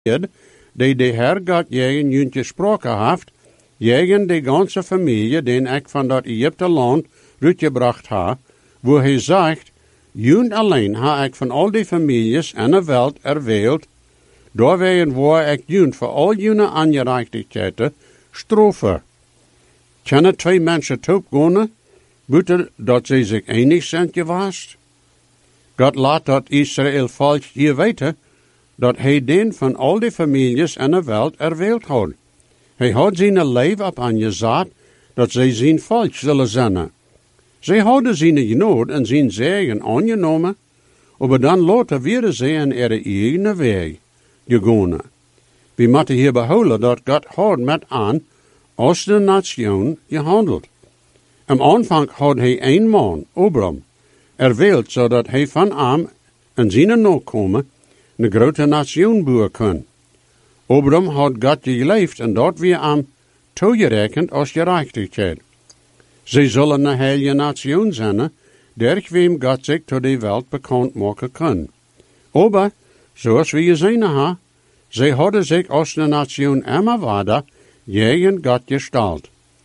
die de Herr Gott jegen junt gesproken haft, jegen de ganze familie, den ik van dat Egypte land uitgebracht ha, wo hij zegt, junt alleen ha ik van al die families en de welt erwählt, doorwegen waar ik junt voor al june aangerechtigheden strofe. Kunnen twee mensen top gaan, buiten dat ze zich enig zijn geweest? God laat dat Israël volk hier weten, dat hij den van al die families en de welt erwählt had. Hij had zijn leven op aangezet, dat zij zijn volk zullen zijn. Zij hadden zijn genood en zijn zegen aangenomen, maar dan later weer zij in ihre eigen weg gegaan. We moeten hier behouden dat God had met aan als de nation gehandeld. Am aanvang had hij een man, Abram, erwählt, zodat hij van hem en zijn nakomen een grote nation bouwen kon. Abram had God geleefd en dat weer hem toegerekend als gerechtigheid. Zij zullen een heilige nation zijn, durch wem God zich tot de wereld bekend maken kan. Aber, zoals we gezien hebben, zij hadden zich als een nation immer weiter gegen God gesteld.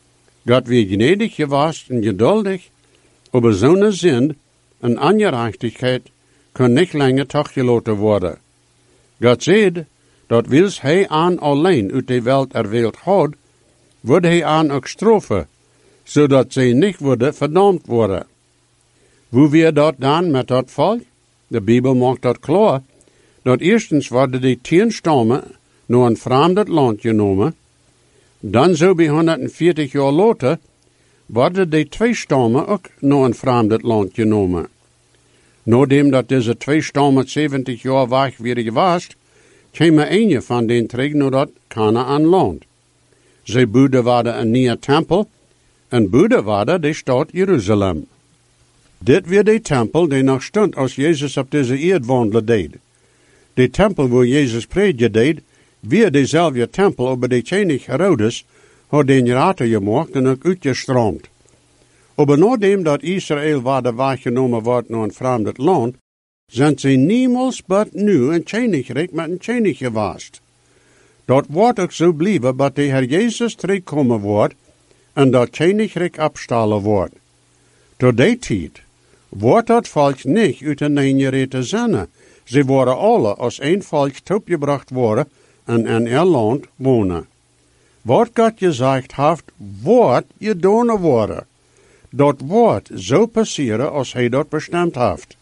God weer gnädig geweest en geduldig, aber zo'n zin en ongerechtigheid kan niet langer toegelaten worden. God zegt, dat wils hij aan alleen uit de wereld erwählt had, wordt hij aan ook straffen, zodat zij niet worden verdampt worden. Hoe weer dat dan met dat volk? De Bijbel maakt dat klaar, dat eerstens worden die 10 stammen naar een vreemd land genomen, dan zo bij 140 jaar later worden die 2 stammen ook naar een vreemd land genomen. Nadat dat deze 2 stammen 70 jaar weg weer geweest, kwam een van den terug naar dat Kanaan land. Zij bouwden worden een nieuwe tempel en bouwden worden de stad Jeruzalem. Dit weer de tempel die nog stond als Jezus op deze aarde wandelen deed. De tempel waar Jezus prediken deed, weer dezelfde tempel, maar de koning Herodes had den raten gemaakt en ook uitgestroomd. Maar nadat dat Israël worden weggenomen wordt naar een vreemd land, zijn ze niemals but nu een koninkrijk met een koning geweest. Dat wordt ook zo blijven, dat de Heer Jezus terugkomen wordt en dat koninkrijk opstellen wordt. Tot die tijd wordt dat volk niet uit de neengereten zijn. Ze worden alle als één volk toegebracht worden en in een land wonen. Wat God gezegd heeft, wordt gedaan worden. Dat wordt zo passeren als hij dat bestemd heeft.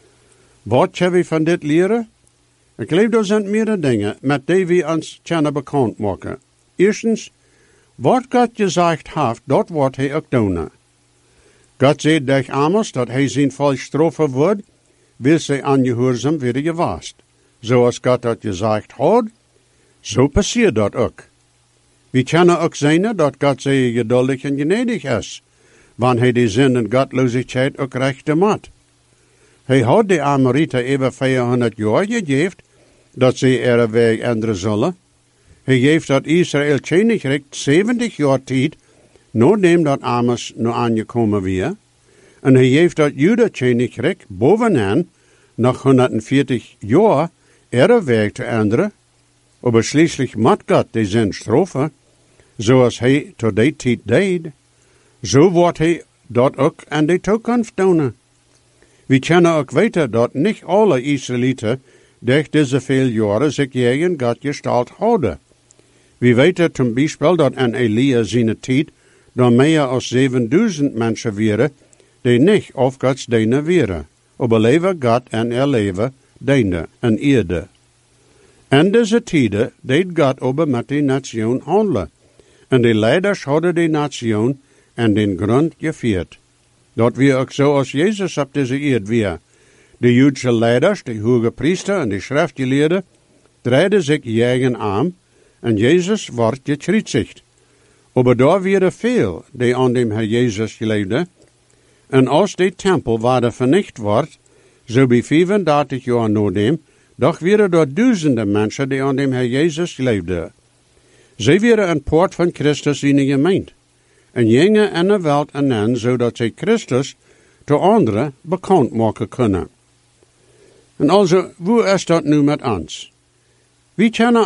Wat kunnen we van dit leren? Ik geloof er zijn meerdere dingen met die we ons kunnen bekend maken. Eerstens, wat God gezegd heeft, dat wordt hij ook doen. God zegt durch Amos dat hij zijn volk straffen wordt, wil zij ongehoorzaam worden geweest. Zoals God dat gezegd had, zo passiert dat ook. We kunnen ook zien dat God zeer geduldig en gnädig is, wanneer hij de zin en godloosheid ook rechten maakt. Hij had de Amoriten even 400 jaar gegeven, dat ze ihre weg änderen zullen. Hij geeft dat Israël koninkrijk 70 jaar tijd, nadat dat Amos nu aangekomen weer. En hij geeft dat Juda koninkrijk bovenaan, nog 140 jaar, ihre weg te änderen. Maar schließlich moet God de zin straffen, zoals hij tot die tijd deed. Zo wordt hij dat ook in de toekomst doen. We kunnen ook weten dat niet alle Israëlieten durch deze veel jaren zich tegen God gesteld houden. We weten zum Beispiel dat in Elia zijn tijd dan meer als 7000 mensen waren die niet op Gods dienen waren, maar leven God en er leven dienen en eerde. In deze tijden deed God over met de nation handelen, en de leiders hadden de nation en den grond gevierd. Dat weer ook zo als Jezus op deze aarde weer. De Joodse leiders, de hoge priester en de schriftgeleerden draaiden zich tegen aan en Jezus wordt gekruisigd. Maar daar waren veel die aan dem Herr Jezus geloofden. En als de tempel waar vernicht wordt, zo bij 35 jaar na dem, doch waren er duizenden mensen die aan dem Herr Jezus geloofden. Zij waren een poort van Christus in de gemeente. En gingen in de wereld en zodat zij Christus te anderen bekend maken kunnen. En also, hoe is dat nu met ons? Wie kennen